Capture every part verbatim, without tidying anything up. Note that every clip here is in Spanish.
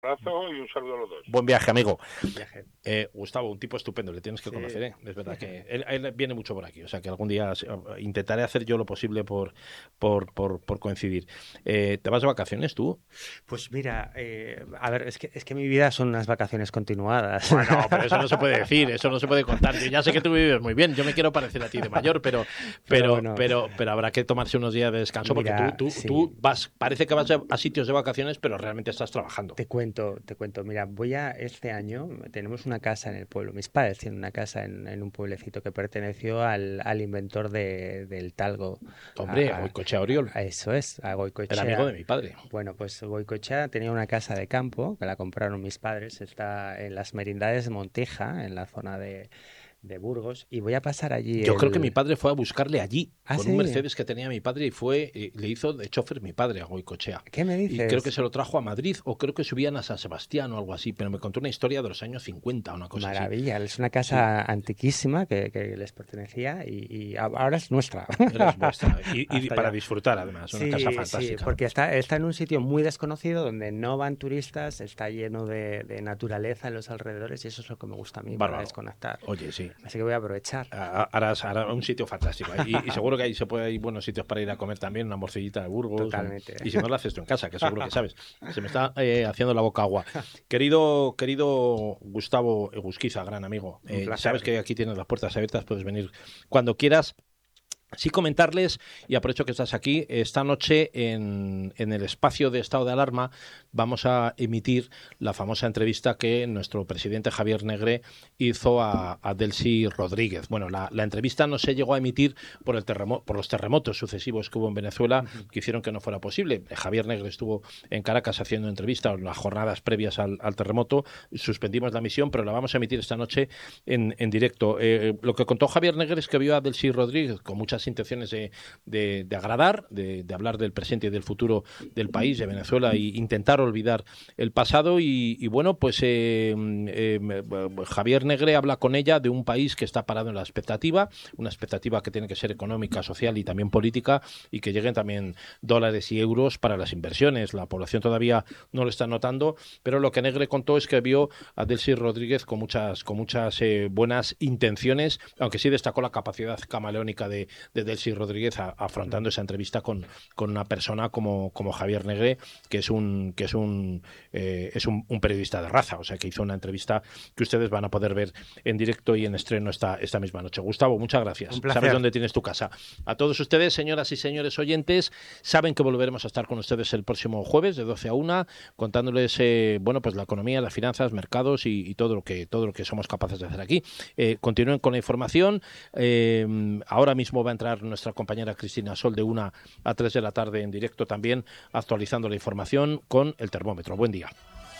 Un abrazo y un saludo a los dos. Buen viaje, amigo. Buen viaje. Eh, Gustavo, un tipo estupendo, le tienes que Sí. conocer, ¿eh? Es verdad que él, él viene mucho por aquí, o sea que algún día intentaré hacer yo lo posible por, por, por, por coincidir. Eh, ¿Te vas de vacaciones tú? Pues mira, eh, a ver, es que, es que mi vida son unas vacaciones continuadas. Bueno, pero eso no se puede decir, eso no se puede contar. Yo ya sé que tú vives muy bien, yo me quiero parecer a ti de mayor, pero, pero, Pero bueno. pero, pero habrá que tomarse unos días de descanso porque Mira, tú, tú, sí. tú vas, parece que vas a sitios de vacaciones, pero realmente estás trabajando. Te cuento, te cuento. Mira, voy a este año, tenemos una casa en el pueblo. Mis padres tienen una casa en, en un pueblecito que perteneció al, al inventor de, del talgo. Hombre, a, a Goicoechea Oriol, a eso es, a Goicoechea. era amigo de mi padre. Bueno, pues Goicoechea tenía una casa de campo que la compraron mis padres. Está en las Merindades de Monteja, en la zona de, de Burgos. Y voy a pasar allí. Yo el... creo que mi padre fue a buscarle allí, ¿Ah, con sí? un Mercedes que tenía mi padre y fue eh, le hizo de chofer mi padre a Goicoechea. ¿Qué me Y dices? creo que se lo trajo a Madrid o creo que subían a San Sebastián o algo así, pero me contó una historia de los años cincuenta, una cosa Maravilla, es una casa antiquísima que, que les pertenecía y, y a- ahora es nuestra. así. Era vuestra. Y, y Hasta para ya. disfrutar además, una Sí, casa sí, fantástica. porque está, está en un sitio muy desconocido donde no van turistas, está lleno de, de naturaleza en los alrededores y eso es lo que me gusta a mí Bárbaro. para desconectar. Oye, sí. Así que voy a aprovechar. A- Harás, harás un sitio fantástico. Y, y seguro que ahí se puede, hay buenos sitios para ir a comer también, una morcillita de Burgos. Totalmente. Y si no, lo haces tú en casa, que seguro que sabes. Se me está eh, haciendo la boca agua. Querido, querido Gustavo Egusquiza, gran amigo, Un eh, placer. sabes que aquí tienes las puertas abiertas, puedes venir cuando quieras. Sí comentarles, y aprovecho que estás aquí, esta noche en, en el espacio de estado de alarma vamos a emitir la famosa entrevista que nuestro presidente Javier Negre hizo a, a Delcy Rodríguez. Bueno, la, la entrevista no se llegó a emitir por, el terremo- por los terremotos sucesivos que hubo en Venezuela, uh-huh. que hicieron que no fuera posible. Javier Negre estuvo en Caracas haciendo entrevista en las jornadas previas al, al terremoto, suspendimos la emisión, pero la vamos a emitir esta noche en, en directo. Eh, lo que contó Javier Negre es que vio a Delcy Rodríguez con muchas intenciones de, de, de agradar, de, de hablar del presente y del futuro del país, de Venezuela, e intentar olvidar el pasado y, y bueno, pues eh, eh, Javier Negre habla con ella de un país que está parado en la expectativa, una expectativa que tiene que ser económica, social y también política, y que lleguen también dólares y euros para las inversiones. La población todavía no lo está notando, pero lo que Negre contó es que vio a Delcy Rodríguez con muchas, con muchas eh, buenas intenciones, aunque sí destacó la capacidad camaleónica de, de Delcy Rodríguez a, afrontando esa entrevista con, con una persona como, como Javier Negre, que es un que es un eh, es un, un periodista de raza, o sea que hizo una entrevista que ustedes van a poder ver en directo y en estreno esta, esta misma noche. Gustavo, muchas gracias. Un placer. Sabes dónde tienes tu casa. A todos ustedes, señoras y señores oyentes, saben que volveremos a estar con ustedes el próximo jueves de doce a una, contándoles eh, bueno, pues la economía, las finanzas, mercados y, y todo lo que todo lo que somos capaces de hacer aquí. Eh, continúen con la información. Eh, ahora mismo va a entrar nuestra compañera Cristina Sol de una a tres de la tarde en directo también, actualizando la información con el termómetro. Buen día.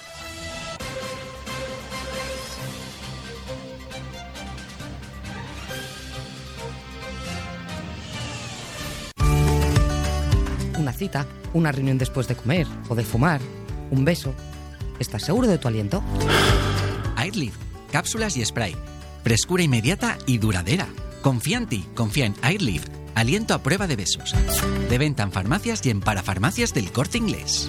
Una cita, una reunión después de comer o de fumar, un beso. ¿Estás seguro de tu aliento? Airlift, cápsulas y spray. Frescura inmediata y duradera. Confía en ti, confía en Airlift. Aliento a prueba de besos. De venta en farmacias y en parafarmacias del Corte Inglés.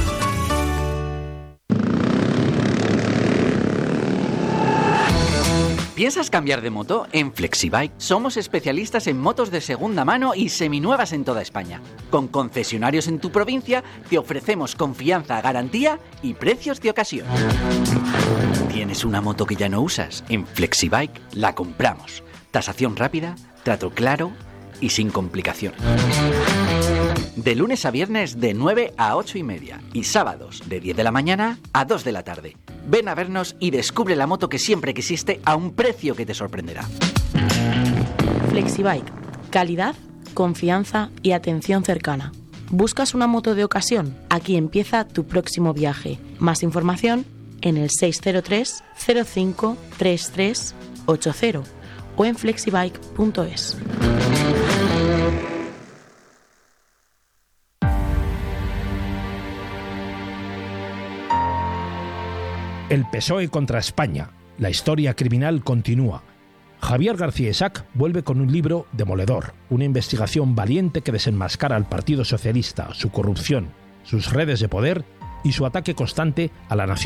¿Piensas cambiar de moto? En Flexibike somos especialistas en motos de segunda mano y seminuevas en toda España. Con concesionarios en tu provincia te ofrecemos confianza, garantía y precios de ocasión. ¿Tienes una moto que ya no usas? En Flexibike la compramos. Tasación rápida, trato claro y sin complicaciones. De lunes a viernes de nueve a ocho y media y sábados de diez de la mañana a dos de la tarde. Ven a vernos y descubre la moto que siempre quisiste a un precio que te sorprenderá. Flexibike. Calidad, confianza y atención cercana. ¿Buscas una moto de ocasión? Aquí empieza tu próximo viaje. Más información en el seis cero tres, cero cinco, treinta y tres, ochenta o en flexibike punto es. El P S O E contra España. La historia criminal continúa. Javier García Isaac vuelve con un libro demoledor, una investigación valiente que desenmascara al Partido Socialista, su corrupción, sus redes de poder y su ataque constante a la nación